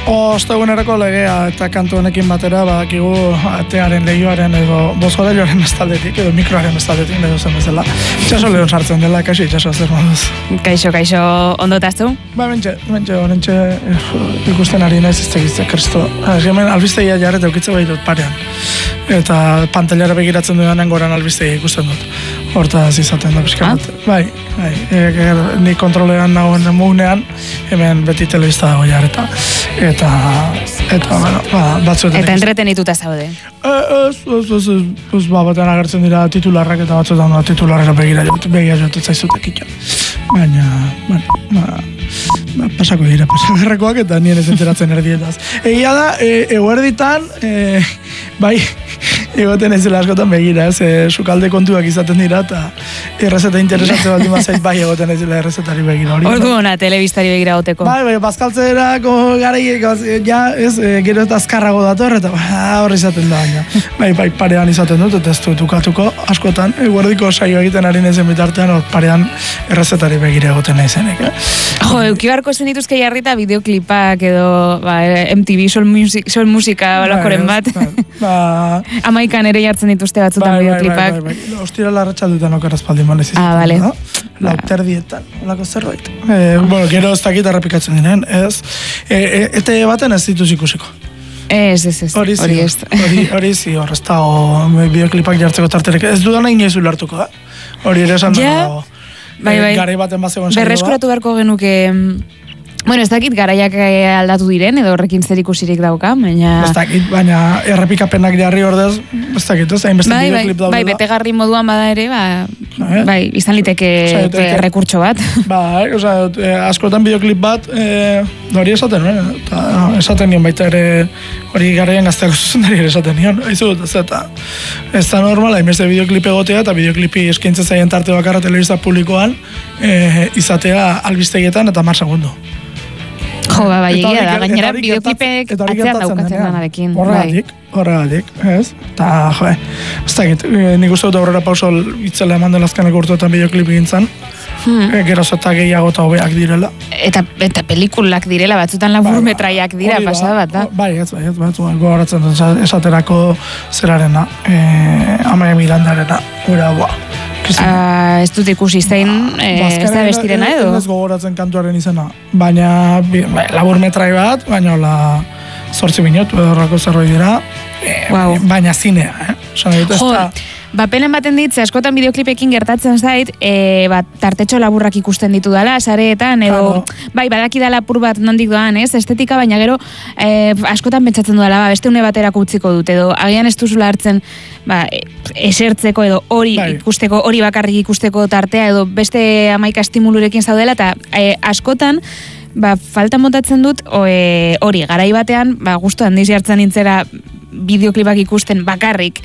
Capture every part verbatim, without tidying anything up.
Ostegunerako legea eta kantu honekin batera badakigu atearen lehioaren edo bozgorailuaren bestaldetik edo mikroaren bestaldetik edo zen bezala. Itxaso lehon sartzen dela, kaixo itxaso zer moduz. Kaixo, kaixo, ondotaztu? Ba, bentxe, bentxe, orentxe ikusten ari naiz iztegizte, kristo. Hemen albiztegia jarret eukitze bai dut parean. Eta pantailara begiratzen duenan goran albiztegia ikusten dut. Hortaz izaten da pixka bat. Ah? Bai, bai. E, ni kontrolean nagoen mugunean, hemen beti telebista dago jarreta. Eta, eta, bueno, ba, batzuetan... Eta entretenituta zaude? Ez, ez, ez, ez, ba, batean agertzen dira titularrak eta batzuetan da titularrera begira jotu, begira jotu zaizute kitxo. Baina, bueno, ba, ba, pasako dira, pasagarrakoak eta nien ez enteratzen erdietaz. Egia da, e, eguerditan, e, bai, egoten ez dela askotan begira, ez, e, sukalde kontuak izaten dira, eta errezeta interesatzen baldin mazait, bai, egoten ez dela errezetari begira hori. Ordu hona, telebistari begira goteko. Bai, bai, bazkaltzerako garaiek, ja, ez, e, gero eta azkarrago dator, eta ba, horri izaten da, baina. Bai, bai, parean izaten dut, eta ez dut ukatuko, askotan, eguerdiko saio egiten ari nezen bitartean, hor parean errezetari begira egoten naizenek, eh? Jo, eukibarko zen dituzke jarrita bideoklipak edo ba, M T V, sol, music, sol musika balakoren bat. Ba, Amaikan ere jartzen dituzte batzutan bideoklipak. Bai, bai, bai, bai. Ostira larratxa dutan okarazpaldin manez izaten. Ah, bale. No? Lauter dietan, olako zerbait. E, bueno, gero ez dakit errepikatzen dinen, ez? E, e, ete baten ez dituz ikusiko. Ez, ez, ez. Hori zi, hori, hori zi, hor, ez da, bideoklipak jartzeko tarterek. Ez dudana inoiz ulertuko, eh? Hori ere esan dago. Bai, bai. Garai baten bazegoen saioa. Berreskuratu beharko genuke... Bueno, ez dakit garaiak aldatu diren, edo horrekin zer ikusirik dauka, baina... Ez dakit, baina errepikapenak jarri ordez, ez dakit, ez hainbeste bai, bideoklip daudela. Bai, betegarri moduan bada ere, ba, eh? bai, izan liteke rekurtso bat. Bai, oza, askotan bideoklip bat, e, hori esaten, eh? Eta esaten nion baita ere, hori garaian gazteako zuzendari ere esaten nion, haizu dut, ez eta ez da normal, hainbeste bideoklip egotea, eta bideoklipi eskaintzen zaien tarte bakarra telebista publikoan, e, izatea albistegietan eta mar segundu. Jo, ba, bai, egia da, gainera bideoklipek atzean daukatzen danarekin. Horregatik, horregatik, ez? Eta, jo, ez dakit, nik uste dut aurrera pauso itzela eman dela azkeneko urteetan bideoklip gintzen, hmm. geroz eta gehiago eta hobeak direla. Eta, eta pelikulak direla, batzutan laburmetraiak dira, ba, pasada bat, da? Bai, ez, bai, ez, bai, gogoratzen dut, esaterako zerarena, e, Amaia Mirandarena, ura, boa. Uh, ez dut ikusi zein, ba, eh, ez da bestirena edo? Ez gogoratzen kantuaren izena, baina ba, labur metrai bat, baina la zortzi minutu edo horrako zerbait dira, eh, wow. Baina zinea, eh? Jo, ba, penen baten dit, askotan bideoklipekin gertatzen zait, e, ba, tartetxo laburrak ikusten ditu dala, sareetan, edo, claro. Bai, badaki dala apur bat nondik doan, ez, estetika, baina gero, e, askotan pentsatzen dudala, ba, beste une baterako utziko dut, edo, agian ez duzula hartzen, ba, esertzeko edo hori bai. ikusteko, hori bakarrik ikusteko tartea, edo beste hamaika estimulurekin zaudela, eta e, askotan, ba, falta montatzen dut, hori, e, garai batean, ba, gustu handiz jartzen nintzera bideoklipak ikusten bakarrik.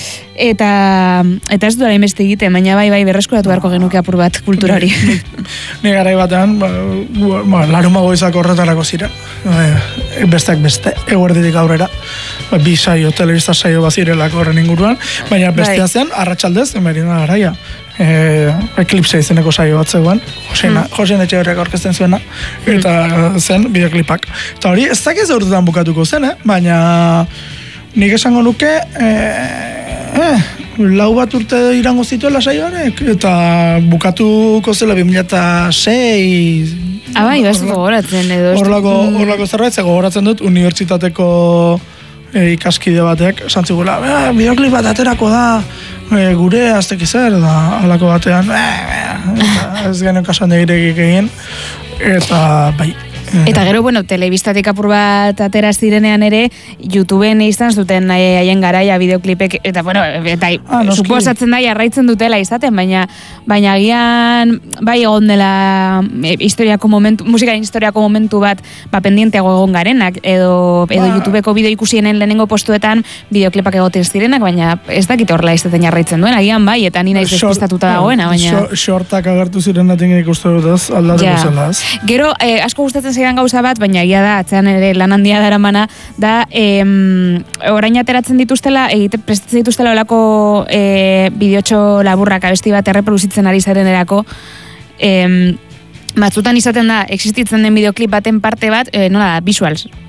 Eta, eta ez duela inbeste egiten, baina bai, bai, berreskuratu beharko genuke apur bat kultura hori. Ni garai batean, ba, ba, laruma goizak horretarako ziren, e, besteak beste, eguerditik aurrera, ba, bi saio, telebista saio bazirelako horren inguruan, baina bestea zen, arratsaldez, emerina garaia. E, Eclipse izeneko saio bat zegoen, Josena, mm. Josen Etxeberriak orkesten zuena, eta mm. zen bideoklipak. Eta hori, ez dakiz urtetan bukatuko zen, eh? Baina nik esango nuke, eh, eh, lau bat urte irango zituela saioarek, eta bukatuko zela bi mila sei... Ah, bai, ez gogoratzen edo. Horlako, horlako zerbait, ze gogoratzen dut, unibertsitateko e, ikaskide batek, santzigula, eh, bideoklip bat aterako da, e, gure aztek izer, da, alako batean, eh, ez genuen kasuan egirekik egin, eta bai. Eta gero, bueno, telebistatik apur bat atera zirenean ere, YouTubeen izan zuten haien garaia bideoklipek, eta bueno, eta ah, suposatzen da jarraitzen dutela izaten, baina baina agian bai egon dela historiako momentu, musika historiako momentu bat, ba, pendienteago egon garenak, edo, edo ba. YouTubeko bideo ikusienen lehenengo postuetan bideoklipak egoten zirenak, baina ez dakit horrela izaten jarraitzen duen, agian bai, eta nina despistatuta dagoena, baina... Shortak agertu zirenatik ikuste dut ez, aldatuko ja. Zela ez. Gero, eh, asko gustatzen zidan gauza bat, baina egia da, atzean ere lan handia daramana, da, em, orain ateratzen dituztela, egite prestatzen dituztela olako e, bideotxo laburrak abesti bat erreproduzitzen ari zaren erako, em, batzutan izaten da, existitzen den bideoklip baten parte bat, e, nola da, visuals,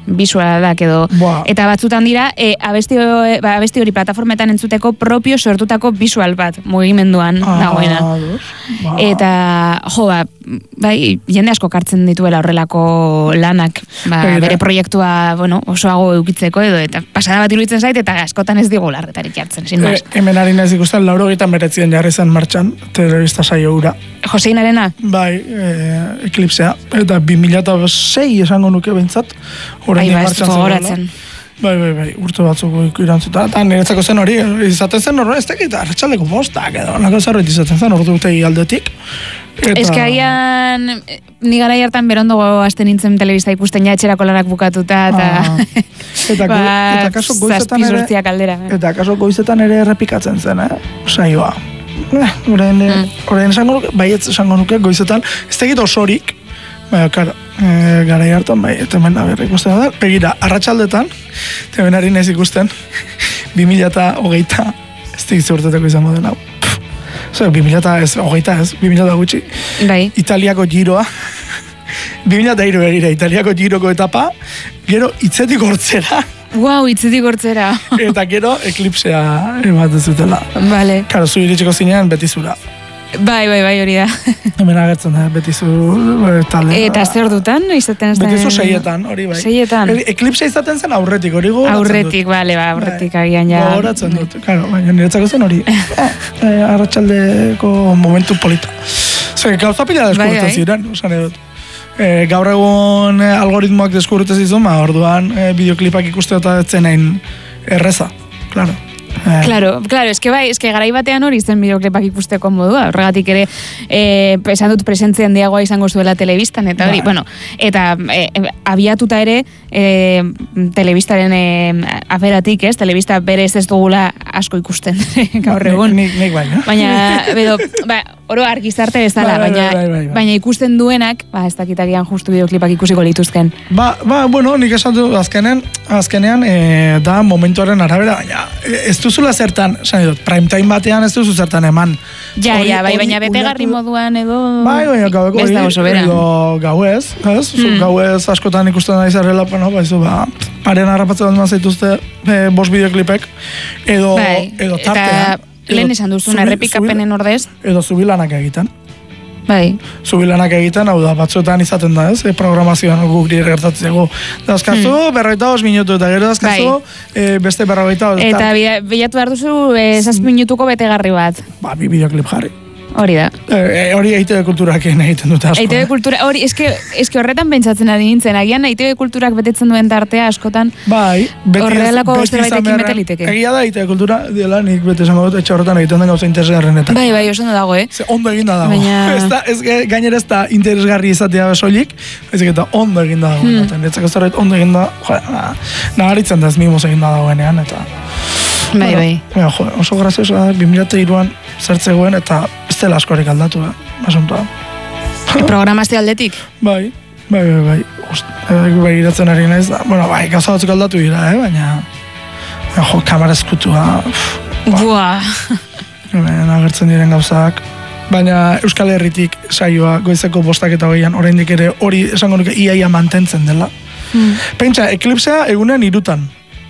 bisualak edo. Buah. Eta batzutan dira, e, abesti, e, ba, abesti hori plataformetan entzuteko propio sortutako bisual bat mugimenduan Ah, dagoena. Ba. Eta, jo, ba, bai, jende asko kartzen dituela horrelako lanak, ba, Begira. bere proiektua, bueno, osoago eukitzeko edo, eta pasada bat iruditzen zait, eta askotan ez digu larretarik jartzen, sin E, más. hemen ari naiz ikusten laurogeita meretzien jarri zen martxan, telebista saio hura. Joseinarena? Bai, e, eklipsea. Eta bi mila eta sei esango nuke behintzat. Bai, ba, ez martxan dut zegoela. gogoratzen. Bai, bai, bai, urte batzuk irantzuta. Eta niretzako zen hori, izaten zen horre, ez tekit, arratxaldeko bostak edo, nako zerbait izaten zen, ordu utegi aldetik. Eta... Ez que agian, ni gara hartan berondo hasten nintzen telebista ikusten ja etxerako lanak bukatuta, eta... Ah. Eta, ba, eta kaso goizetan ere... zazpi aldera. Eta kaso goizetan ere errepikatzen zen, eh? Saioa. Eh, orain, mm. orain esango nuke, baietz esango nuke goizetan, ez tegit osorik, baina, karo, e, garai hartan, bai, eta hemen berri ikusten da, begira, arratsaldetan, eta hemen ari naiz ikusten, bi mila eta hogeita, ez tegit zeurtetako izango den hau. Zer, bi mila eta ez, hogeita ez, bi mila eta gutxi, Bai. Italiako giroa, bi mila eta hiru begira, Italiako giroko etapa, gero hitzetik hortzera, Wow, itzetik hortzera. eta gero eklipsea ematen zutela. Vale. Karo, zu iritsiko zinean beti zura. Bai, bai, bai, hori da. Hemen agertzen da, beti zu e, talde. Eta zer dutan, izaten zen? Beti zu seietan, hori bai. Seietan. E, eklipse izaten zen aurretik, hori gogoratzen Aurretik, dut. bale, ba, aurretik Bai, agian ja. Gogoratzen dut, karo, baina niretzako zen hori. eh, eh, arratsaldeko momentu polita. Zer, gauza pila deskubritzen Bai, bai. ziren, osan edut. E, gaur egun e, algoritmoak deskubritzen zizun, ba, orduan e, bideoklipak ikuste eta etzen hain erreza, claro. Eh, Claro, claro, eske bai, eske garai batean hori zen bideoklipak ikusteko modua. Horregatik ere, eh, esan dut presentzia handiagoa izango zuela telebistan, eta hori, Bai. bueno, eta eh, abiatuta ere, eh, telebistaren eh, aferatik, ez? Telebista berez ez dugula asko ikusten gaur egun. Nik, nik baina. Baina, edo, ba, oro argizarte bezala, Bai, bai, baina, bai, bai, bai. baina ikusten duenak, ba, ez dakitagian justu bideoklipak ikusiko lituzken. Ba, ba, bueno, nik esan du, azkenen, azkenean, e, da momentuaren arabera, baina e, ez duzula zertan, esan dut, prime time batean ez duzu zertan eman. Ja, Hori- ja, bai, hori baina betegarri ulertu- moduan edo... Bai, baina gaueko ez da hori, oso bera. edo gauez, ez? Mm. Gauez askotan ikusten nahi zerrela, bueno, baizu, ba, parean harrapatzen bat zaituzte e, bost bideoklipek, edo, Bai, edo eta tartean. lehen edo esan duzun, zubi- errepikapenen ordez. zubi- Edo zubilanak egiten. Bai. Zubilanak egiten, hau da, batzuetan izaten da, ez? E, programazioan guk dire gertatzeko. Dazkazu, hmm. berrogeita bost minutu, eta gero dazkazu, e, beste berrogeita bost. Eta bila- bilatu behar duzu, eh, zazpi minutuko betegarri bat. Ba, bi bideoklip jarri. Hori da. E, hori E I T B kulturak egiten dute asko. E I T B kultura, hori, eske, eske horretan pentsatzen ari nintzen, agian E I T B kulturak betetzen duen tartea askotan, Bai, beti ez- horrelako beti izan zerbaitekin beharrean- bete liteke. Egia da E I T B kultura, dela nik bete esango dut, etxe horretan egiten den gauza interesgarrenetan. bai, bai, oso ondo dago, eh? Ze ondo eginda dago. Baina- Ez da, ez, ge- gainera ez da interesgarri izatea soilik, ez eta ondo eginda dago. Hmm. Netzako zerbait ondo eginda, jo, na, nagaritzen da ez mimos eginda dagoenean, eta... Bai, bai. Ja, jo, oso graziosa da, bi mila hiruan zertzegoen, eta ez dela askorik aldatu, eh? Asuntoa. Programazio aldetik. Bai, bai, bai, bai. Ost, eh, begiratzen ari naiz da. Bueno, bai, gauza batzuk aldatu dira, eh? Baina, baina jo, kamera eskutua, Buah. hemen agertzen diren gauzak. Baina Euskal Herritik saioa goizeko bostak eta hogeian, oraindik ere hori esango nuke iaia mantentzen dela. Hmm. Pentsa, eklipsea egunean irutan.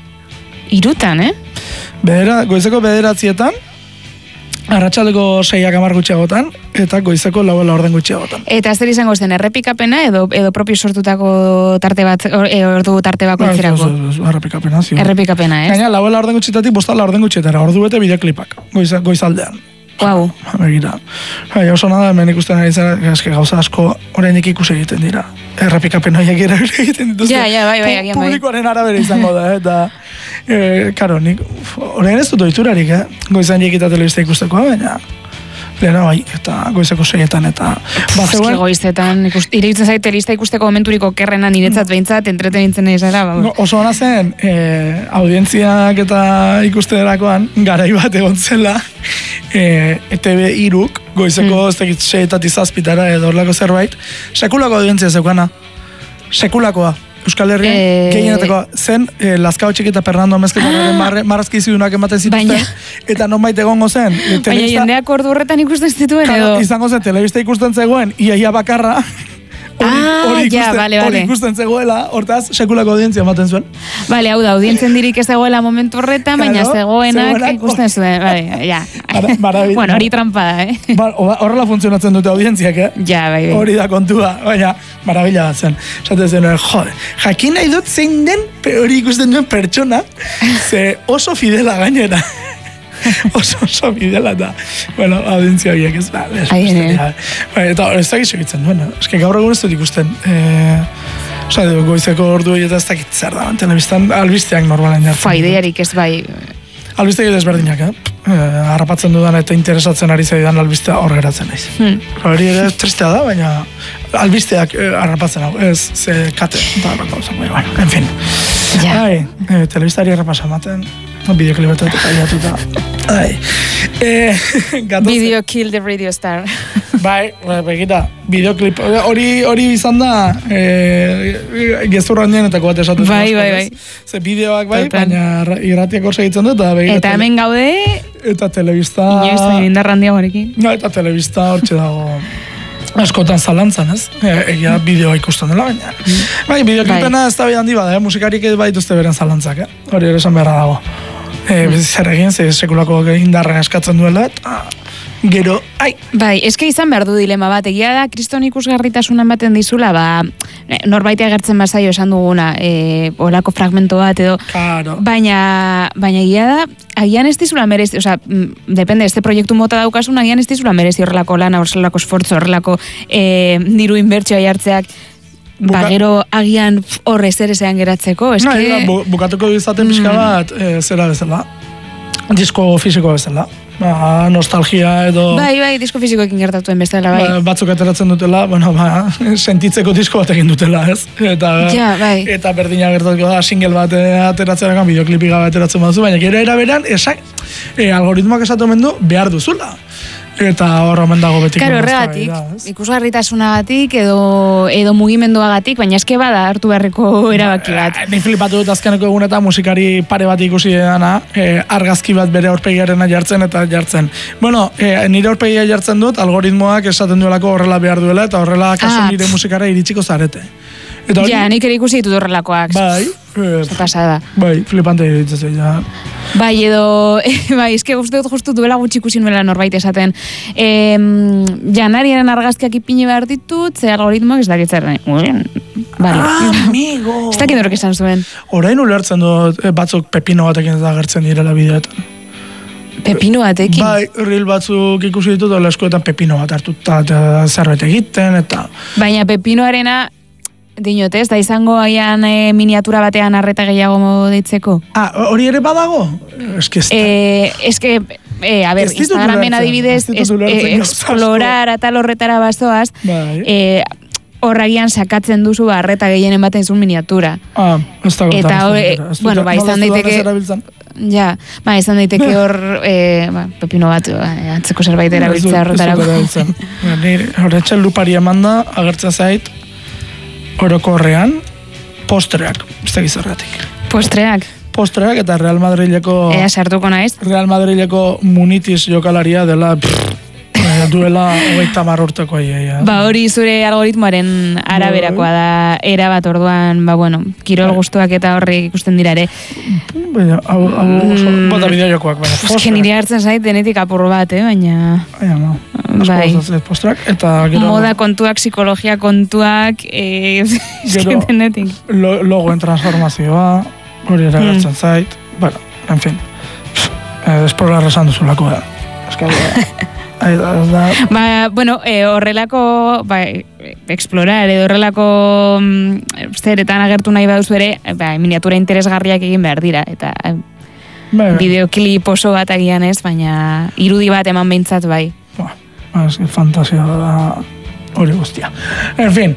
Irutan, eh? Bedera, goizeko bederatzietan, arratsaldeko seiak hamar gutxiagotan, eta goizeko lau laurden gutxiagotan. Eta zer izango zen, errepikapena edo edo propio sortutako tarte bat, or- e, ordu tarte bakoitzerako? Errepikapena, zio. Errepikapena, ez? Gaina, lau laurden gutxietatik, bosta laurden gutxietara, ordu bete bideoklipak, goiz, goizaldean. Guau. Begira. Bai, oso nada, hemen ikusten ari zara, eske gauza asko oraindik ikusi egiten dira. Errepikapen horiek ere egiten dituzte. Ja, ja, bai, bai, agian bai. Publikoaren arabera izango da, eh, eta... E, karo, nik, uf, orain ez dut oiturarik, eh? Goizan jekita telebista ikusteko, baina... Lehena bai, eta goizeko seietan, eta... Eski goizetan, iruditzen zait telebista ikusteko momenturiko kerrena niretzat behintzat, entretenitzen nahi zara. Ba. No, oso ona zen, e, audientziak eta ikusterakoan, garai bat egon zela, e, E T B iruk, goizeko mm. ez dakit seietatik zazpitara edo horlako zerbait, sekulako audientzia zeukana. Sekulakoa. Euskal Herrian, E... gehienetako zen, e, Lazkao Txiki eta Fernando Mezquetaren marre, marrazki izidunak ematen zituzten, Baina- eta nonbait egongo zen. E, Baina telebista- jendeak ordu horretan ikusten zituen Claro, edo... izango zen, telebista ikusten zegoen, iaia bakarra, Ah, ja, bale, bale. Hori ikusten zegoela, hortaz, sekulako audientzia ematen zuen. Bale, hau da, audientzen dirik ez zegoela momentu horretan, baina zegoenak ikusten zuen, bale, ja. Bueno, hori trampada, eh? Horrela funtzionatzen dute audientziak, eh? Ja, bai, bai. Hori da kontua, baina, marabila bat zen. Zate zen, jode, jakin nahi dut zein den, hori ikusten duen pertsona, ze oso fidela gainera. oso, oso fidela eta, bueno, audientzia horiek ez, ba, eta ez dakit segitzen duen, eske gaur egun ez dut ikusten, oza, goizeko ordu eta ez dakit zer da, telebistan albisteak normalen jartzen. Faideiarik ez bai. Albisteak desberdinak, eh? Harrapatzen dudan eta interesatzen ari zaidan albistea hor geratzen naiz. Hmm. Hori ere tristea da, baina albisteak harrapatzen hau, ez, ze kate, eta horreko, bueno, en fin. Ja. Ai, e, telebistari harrapasa ematen, bideoklipetat eta jatuta. Ai. E, Video kill the radio star. Bai, begita, bideoklip, hori hori izan da, e, gezurra handienetako bat esaten. Bai, bai, bai. Ze bideoak bai, baina irratiak hor segitzen dut, eta begita. Eta hemen gaude, eta telebista... Inoiz, indarra handiagoarekin. No, eta telebista hortxe dago askotan zalantzan, ez? E, egia bideoa ikusten dela, baina. Mm. Bai, bideoklipena ez da bai handi bada, eh? Musikarik ez baituzte beren zalantzak, eh? Hori ere esan beharra dago. E, mm. Zer egin, ze sekulako indarra eskatzen duela, eta... Gero, ai. Bai, eske izan behar du dilema bat, egia da, kriston ikusgarritasunan baten dizula, ba, norbait agertzen bazaio esan duguna, e, olako fragmento bat edo, claro. baina, baina egia da, agian ez dizula merezi, oza, depende, este proiektu mota daukasun, agian ez dizula merezi horrelako lana, horrelako esfortzo, horrelako e, diru inbertsioa jartzeak, Buka... ba, gero agian horrez ere zean geratzeko, eske... No, bu, bukatuko izaten mm. pixka bat, e, zera bezala, disko fisiko bezala. Ba, nostalgia edo... Bai, bai, disko fisikoekin gertatuen bestela, bai. Ba, batzuk ateratzen dutela, bueno, ba, sentitzeko disko bat egin dutela, ez? Eta, ja, bai. Eta berdina gertatuko da, single bat ateratzen ekan, bideoklipi gabe ateratzen baduzu, baina gero eraberan, esak, e, algoritmoak esatu mendu behar duzula. Eta hor omen dago betik. Karo, horregatik, ikusgarritasunagatik edo, edo mugimenduagatik, baina eske bada hartu beharreko erabaki bat. Ba, ni flipatu dut azkeneko egunetan musikari pare bat ikusi dena, e, argazki bat bere aurpegiarena jartzen eta jartzen. Bueno, e, nire aurpegia jartzen dut, algoritmoak esaten duelako horrela behar duela, eta horrela kasu ah, nire musikara iritsiko zarete. Eta hori, ja, nik ere ikusi ditut horrelakoak. Bai. Zer pasada. Bai, flipante iritzen ja. Bai, edo, bai, eske uste dut justu duela gutxi ikusi nuela norbait esaten. E, janariaren argazkiak ipini behar ditut, ze algoritmoak ez dakitzen. Vale. Ah, amigo! Ez dakit horrek esan zuen. Orain ulertzen dut batzuk pepino batekin ez da gertzen direla bideoetan. Pepino batekin? Bai, reel batzuk ikusi ditut, ola eskuetan pepino bat hartuta eta zerbait egiten, eta... Baina pepinoarena... Dinot, ez, da izango aian e, miniatura batean arreta gehiago deitzeko? Ah, hori ere badago? Eske ez da. Eh, eske, eh, a ber, Instagramen adibidez, es, eh, explorar atal horretara bazoaz, bai. eh, horragian sakatzen duzu arreta gehienen baten zuen miniatura. Ah, ez da eta hori, bueno, ba, izan daiteke... Ja, ba, izan daiteke hor, eh, ba, pepino bat, ba, antzeko zerbait erabiltzea horretarako. Horretxen lupari emanda, agertzen zait, orokorrean, postreak, ez da gizarratik. Postreak? Postreak eta Real Madrileko... Ea sartuko naiz? Real Madrileko Munitis jokalaria dela... Pff, duela hogeita hamar urteko aia. Ba, hori zure algoritmoaren araberakoa da, era bat orduan, ba, bueno, kirol gustuak eta horrek ikusten dira ere. Baina, hau, hau, oso, bota bideojokoak, baina. Eske nire hartzen zait denetik apur bat, eh, baina... Baina, no. Bai. Postrak, eta gero... Moda kontuak, psikologia kontuak, eh, eske denetik. Lo, logoen transformazioa, hori eragertzen mm. zait, bueno, en fin. Eh, Esplorar esan duzulako da. Eska, ba, bueno, e, horrelako ba, explorar edo horrelako mm, zeretan agertu nahi baduzu ere, ba, miniatura interesgarriak egin behar dira eta ba, bideoklip oso bat agian ez, baina irudi bat eman behintzat bai. Ba, ez fantasia da hori guztia. En fin,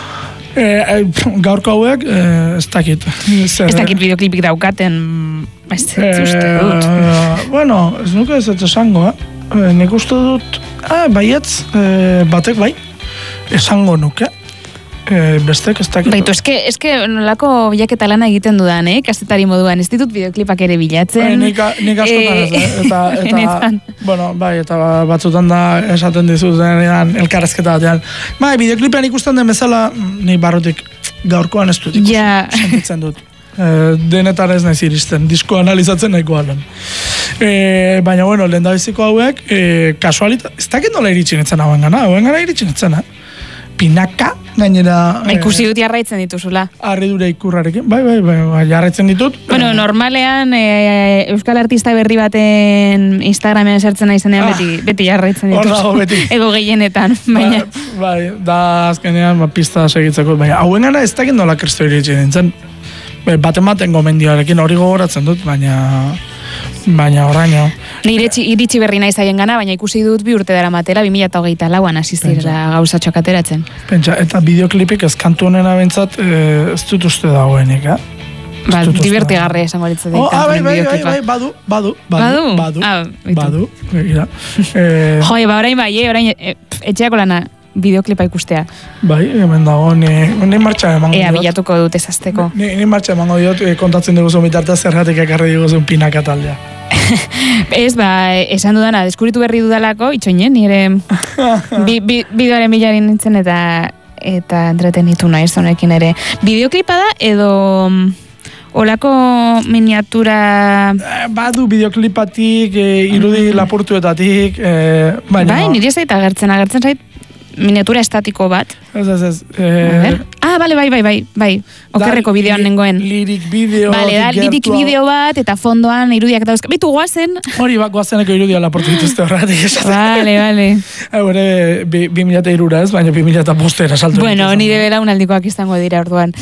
e, gaurko hauek e, ez dakit. Zer, ez dakit bideoklipik daukaten, ez e, uste dut. E, bueno, ez nuke ez ez esango, eh? Nik uste dut, ah, baietz, e, batek bai, esango nuke. e, bestek, ez dakit. Baitu, eske, eske nolako bilaketa lana egiten dudan, eh? Kazetari moduan, ez ditut bideoklipak ere bilatzen. Bai, nik, nik askotan ez, eh? eta, eta, bueno, bai, eta batzutan da esaten dizutenean elkarrezketa batean. Bai, bideoklipean ikusten den bezala, ni barrutik gaurkoan ez dut ikusten, ja. sentitzen dut. E, denetan ez naiz iristen, disko analizatzen nahiko alen. E, baina, bueno, lehen da biziko hauek, e, kasualita, ez dakit nola iritxinetzen hauen gana, hauen gana iritxinetzen, eh? Pinaka, gainera... Ba, ikusi dut jarraitzen dituzula. Arridura ikurrarekin, bai, bai, bai, bai, jarraitzen ditut. Bueno, normalean, e, euskal artista berri baten Instagramean sartzen naizenean ah, beti, beti jarraitzen dituz. Hor dago, beti. Ego gehienetan, baina... Bai, bai, da azkenean ba, pista segitzeko, baina hauen gana ez dakit nola kristo iritxen nintzen. Baten baten gomendioarekin hori gogoratzen dut, baina... Baina oraino. Ni iritsi, iritsi berri naiz haien gana, baina ikusi dut bi urte dara matera, bi mila hogeita lauan hasi zira gauzatxoak ateratzen. Pentsa, eta bideoklipik ez kantu honena bentsat e, ez dut uste dagoenik, eh? Ba, divertigarre esango litzateke oh, ah, bai, bai, bai, bai, badu, badu, badu, badu, ah, badu, begira. eh, Joi, ba, orain bai, eh, orain e, etxeako lana bideoklipa ikustea. Bai, hemen dago, ni, ni martxa emango diot. Ea, bilatuko dut ezazteko. Ni, ni martxa emango diot, e, kontatzen dugu mitartea zergatik ekarri dugu pinaka taldea. Ez, ba, esan dudana, deskubritu berri dudalako, itxoinen, nire bi, bi, bideoaren bilarin nintzen eta eta entretenitu nahi zonekin ere. Bideoklipa da edo olako miniatura... Eh, badu bideoklipatik, eh, irudi mm. lapurtuetatik, eh, baina... Bai, nire zait agertzen, agertzen zait miniatura estatiko bat. Ez, ez, ez. Eh, ah, bale, bai, bai, bai, bai. Okerreko bideoan nengoen. Lirik bideo. Bale, da, lirik bideo bat, eta fondoan irudiak dauzka. Bitu, guazen. Hori, ba, guazeneko irudia laportu dituzte horretik. Bale, bale. Hore, bi, bi mila eta irura ez, baina bi mila eta postera saltu. Bueno, nire belaunaldikoak izango dira orduan.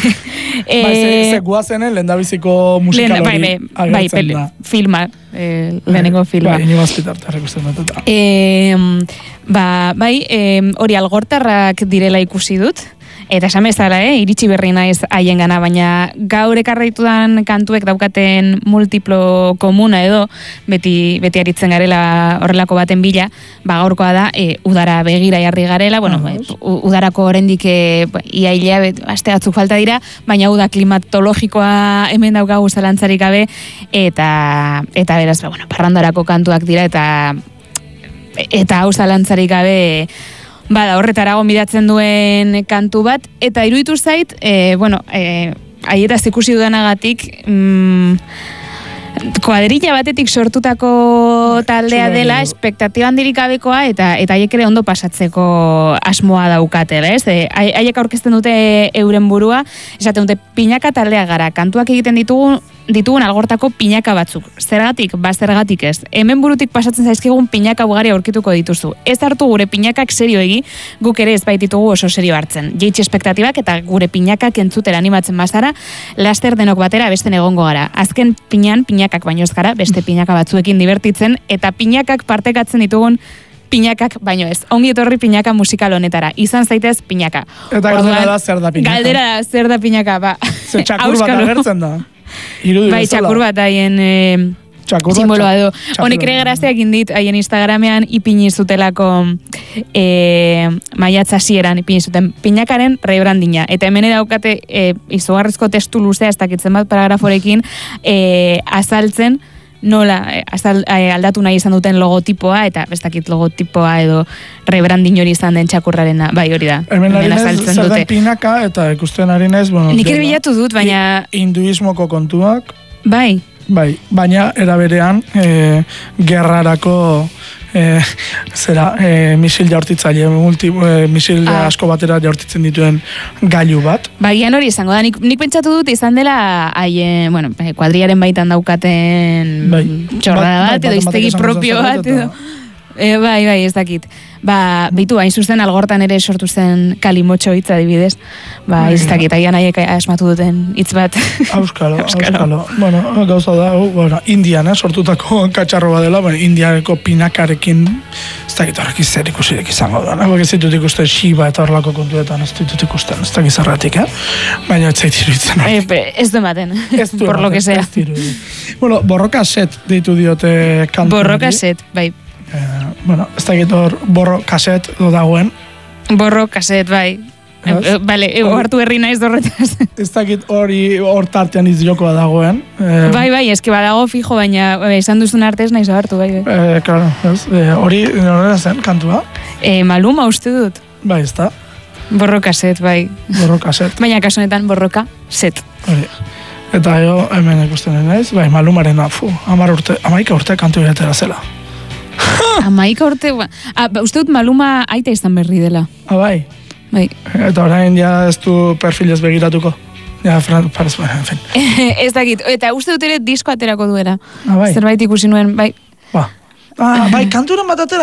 e, bai, ze, ze guazenen, lehendabiziko musikal hori bai, bai, agertzen da. Filma, eh, lehenengo filma. Bai, nio azpitarte, arrekusten dut. Eh, ba, bai, eh, hori algortarrak direla ikusi dut, eta esan bezala, eh, iritsi berri naiz haien gana, baina gaur ekarraitudan kantuek daukaten multiplo komuna edo, beti, beti aritzen garela horrelako baten bila, ba gaurkoa da, e, udara begira jarri garela, bueno, uh, udarako oraindik e, ia hilea, aste batzuk falta dira, baina uda klimatologikoa hemen daukagu zalantzarik gabe, eta, eta beraz, ba, bueno, parrandarako kantuak dira, eta eta hau zalantzarik gabe bada horretara gonbidatzen duen kantu bat, eta iruditu zait, e, bueno, e, aietaz ikusi dudanagatik, mm, kuadrilla batetik sortutako taldea dela, espektatiba handirik gabekoa, eta eta haiek ere ondo pasatzeko asmoa daukatela, ez? E, haiek aurkezten dute euren burua, esaten dute pinaka taldea gara, kantuak egiten ditugu ditugun algortako pinaka batzuk. Zergatik, ba zergatik ez. Hemen burutik pasatzen zaizkigun pinaka ugari aurkituko dituzu. Ez hartu gure pinakak serioegi, guk ere ez baititugu oso serio hartzen. Jeitsi espektatibak eta gure pinakak entzutera animatzen bazara, laster denok batera besten egongo gara. Azken pinan, pinakak baino ez gara, beste pinaka batzuekin divertitzen, eta pinakak partekatzen ditugun pinakak baino ez. Ongi etorri pinaka musikal honetara. Izan zaitez pinaka. Eta galdera da zer da pinaka. Galdera da zer da pinaka, ba. Zer txakur bat agertzen da. Irudi bai, bezala. txakur bat haien e, simboloa edo. Honek ere grazteak indit, haien Instagramean ipini zutelako e, maiatza hasieran ipini zuten pinakaren rebrandina. Eta hemen daukate e, izugarrizko testu luzea, ez dakitzen bat paragraforekin, e, azaltzen nola azal, e, aldatu nahi izan duten logotipoa, eta bestakit logotipoa edo rebrandin hori izan den txakurrarena, bai hori da. Hemen ari naiz zer den pinaka, eta ikusten ari naiz, bueno, nik ere bilatu dut, baina... Hinduismoko kontuak. Bai. Bai, baina eraberean e, gerrarako e, zera, e, misil jaurtitzaile, multi, e, misil ah. asko batera jaurtitzen dituen gailu bat. Bagian hori izango da, nik, nik pentsatu dut izan dela haien, bueno, kuadriaren baitan daukaten bai. Txorrada bat, bat, edo iztegi propio bat, edo... E, bai, bai, ez dakit. Ba, bitu, hain zuzen algortan ere sortu zen kalimotxo hitz adibidez. Ba, ez dakit, agian haiek asmatu duten hitz bat. Auskalo, auskalo. Bueno, gauza da, uh, bueno, Indian, eh, sortutako katxarro badela, bueno, Indianeko pinakarekin, ez dakit horrek zer ikusirik izango da. Nago ez ditut ikusten Shiba eta horrelako kontuetan, ez ditut ikusten, ez dakit zerratik, eh? Baina ez zait iruditzen horretik. E, ez du ematen, por lo que sea. Bueno, borroka set deitu diote kantu. Borroka set, bai. Eh, bueno, ez dakit hor borro kaset do dagoen. Borro kaset, bai. E, Bale, ego hartu herri naiz dorretaz. Ez dakit hori hor tartean izjokoa dagoen. Eh, bai, bai, eski badago fijo, baina e, esan duzun artez naiz hartu, bai, bai. Eh, claro, ez, eh, hori norera zen, kantua? E, Maluma uste dut. Bai, ez da. Borroka set, bai. Borroka set. Baina kasunetan borroka set. Hori. Eta jo, hemen ikusten naiz, bai, Malumaren afu, amar urte, amaika urte kantu iretera zela. Amaika urte, ba, a, ba, uste dut Maluma aita izan berri dela. Ah, bai. Bai. Eta orain ja ez du perfilez begiratuko. Ja, Fran, parez, en fin. Ez dakit, eta uste dut ere disko aterako duela. Ah, bai. Zerbait ikusi nuen, bai. Ba. Ah, bai, kanturen bat atera